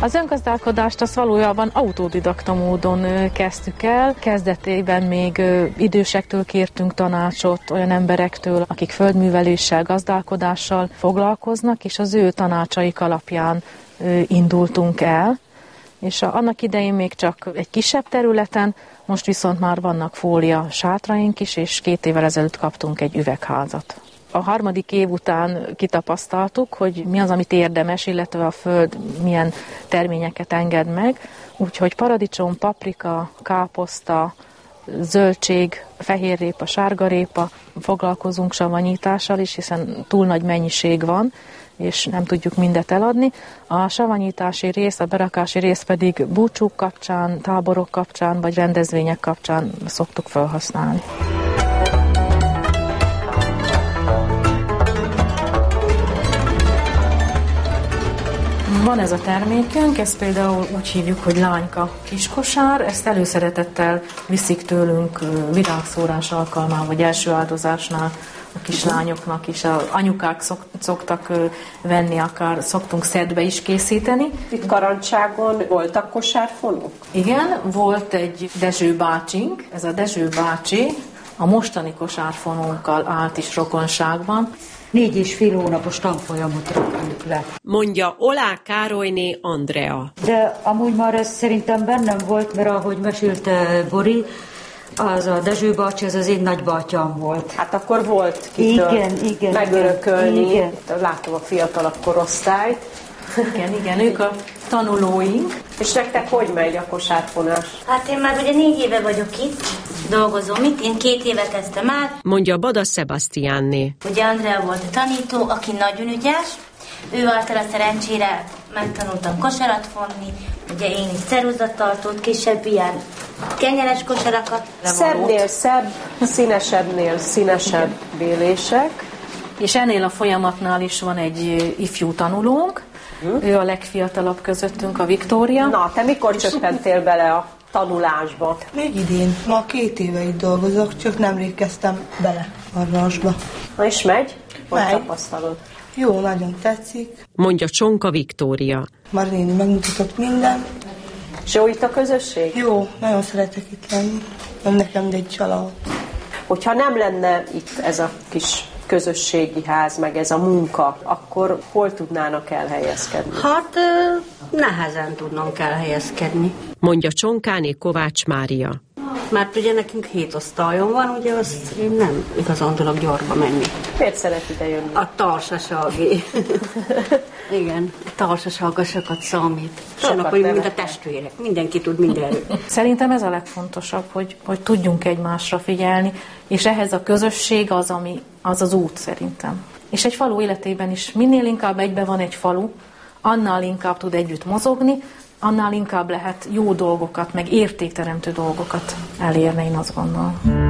Az öngazdálkodást azt valójában autodidakta módon kezdtük el. Kezdetében még idősektől kértünk tanácsot, olyan emberektől, akik földműveléssel, gazdálkodással foglalkoznak, és az ő tanácsaik alapján indultunk el. És annak idején még csak egy kisebb területen, most viszont már vannak fólia sátraink is, és 2 évvel ezelőtt kaptunk egy üvegházat. A 3. év után kitapasztaltuk, hogy mi az, amit érdemes, illetve a föld milyen terményeket enged meg. Úgyhogy paradicsom, paprika, káposzta, zöldség, fehérrépa, sárgarépa, foglalkozunk savanyítással is, hiszen túl nagy mennyiség van, és nem tudjuk mindet eladni. A savanyítási rész, a berakási rész pedig búcsúk kapcsán, táborok kapcsán, vagy rendezvények kapcsán szoktuk felhasználni. Van ez a termékünk, ezt például úgy hívjuk, hogy lányka kiskosár, ezt előszeretettel viszik tőlünk virágszórás alkalmán, vagy első áldozásnál a kislányoknak is. Az anyukák szoktak venni, akár szoktunk szedbe is készíteni. Itt Karancságon voltak kosárfonók? Igen, volt egy Dezső bácsink, ez a Dezső bácsi a mostani kosárfonónkkal állt is rokonságban. 4,5 hónapos tanfolyamot raktunk le. Mondja Olá Károlyné Andrea. De amúgy már ez szerintem bennem volt, mert ahogy mesélte Bori, az a Dezső bácsi, ez az én nagybátyám volt. Hát akkor volt kitől megörökölni. Igen. Látom a fiatalabb korosztályt. Igen, ők a tanulóink. És nektek hogy megy a kosárfonás? Hát én már ugye 4 éve vagyok itt, dolgozom itt, én 2 éve kezdtem át. Mondja Bada Sebastiánné. Ugye Andrea volt a tanító, aki nagyon ügyes, ő által a szerencsére megtanultam kosarat fonni, ugye én is ceruzattartót, kisebb ilyen kenyeres kosarakat. Szebbnél szebb, színesebbnél színesebb bélések. És ennél a folyamatnál is van egy ifjú tanulónk, ő a legfiatalabb közöttünk, a Viktória. Na, te mikor csökkentél bele a tanulásba? Még idén. Ma 2 éve itt dolgozok, csak nemrég kezdtem bele a branchba. Na és megy? Hogy Megy. tapasztalod? Jó, nagyon tetszik. Mondja Csonka Viktória. Már néni megmutatott minden. És jó itt a közösség? Jó, nagyon szeretek itt lenni. Nem nekem, de egy család. Hogyha nem lenne itt ez a kis közösségi ház, meg ez a munka, akkor hol tudnának elhelyezkedni? Hát nehezen tudnánk elhelyezkedni. Mondja Csonkáné Kovács Mária. Mert ugye nekünk 7 osztályon van, ugye azt én nem igazán tudok gyorba menni. Miért szeret ide jönni? A társaságé. Igen, a társasága sokat számít. Sokat mint a testvérek. Mindenki tud mindenről. Szerintem ez a legfontosabb, hogy tudjunk egymásra figyelni, és ehhez a közösség az az út szerintem. És egy falu életében is minél inkább egybe van egy falu, annál inkább tud együtt mozogni, annál inkább lehet jó dolgokat, meg értékteremtő dolgokat elérni, én azt gondolom.